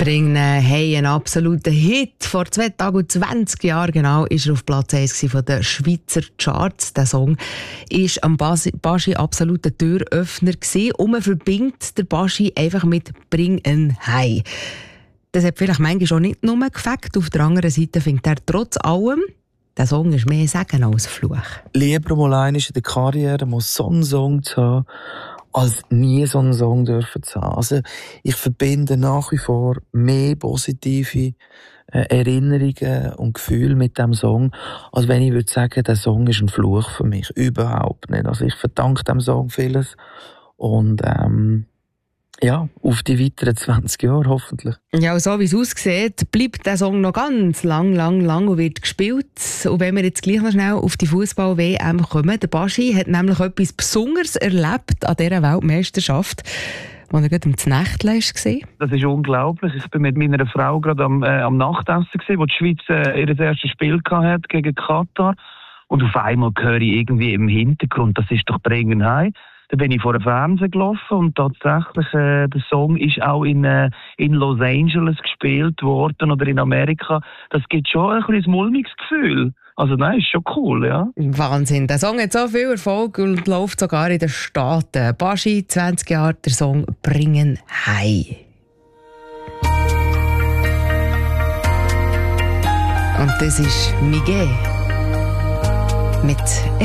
Bringen hey, ein absoluter Hit. Vor 2 Tagen und 20 Jahren genau ist er auf Platz 1 von den Schweizer Charts. Der Song war am Baschi absolut ein Türöffner gewesen. Und man verbindet den Baschi einfach mit «Bringen Hei». Das hat vielleicht manchmal schon nicht nur gefällt. Auf der anderen Seite findet er trotz allem, der Song ist mehr Segen als Fluch. Lieber mal einmal in der Karriere mal so einen Song zu haben, als nie so einen Song dürfen zu haben. Also, ich verbinde nach wie vor mehr positive Erinnerungen und Gefühle mit dem Song, als wenn ich würde sagen, der Song ist ein Fluch für mich. Überhaupt nicht. Also, ich verdanke dem Song vieles. Und, ja, auf die weiteren 20 Jahre hoffentlich. Ja, so wie es aussieht, bleibt der Song noch ganz lang und wird gespielt. Und wenn wir jetzt gleich noch schnell auf die Fußball-WM kommen, der Baschi hat nämlich etwas Besonderes erlebt an dieser Weltmeisterschaft, als er gerade im Nächtchen war. Das ist unglaublich. Ich bin mit meiner Frau gerade am Nachtessen gewesen, wo die Schweiz ihr erstes Spiel hatte gegen Katar. Und auf einmal höre ich irgendwie im Hintergrund, das ist doch «Bringen Hei». Da bin ich vor dem Fernsehen gelaufen und tatsächlich, der Song ist auch in Los Angeles gespielt worden oder in Amerika. Das gibt schon ein kleines mulmiges Gefühl. Also nein, ist schon cool, ja. Wahnsinn, der Song hat so viel Erfolg und läuft sogar in den Staaten. Baschi, 20 Jahre, der Song «Bringen Hei». Und das ist Miguel mit